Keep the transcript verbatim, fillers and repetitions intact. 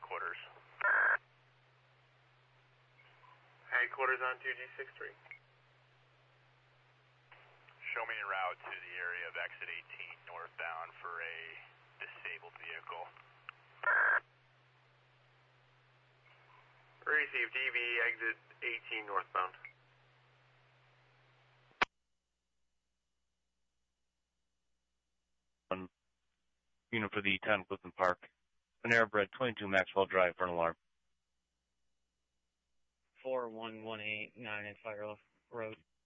headquarters. Headquarters on two G six three. Show me en route to the area of exit eighteen northbound for a disabled vehicle. Receive D V, exit eighteen northbound. One unit for the town of Clifton Park. Panera Bread, twenty-two Maxwell Drive for an alarm. four one one eight nine at Fire Road.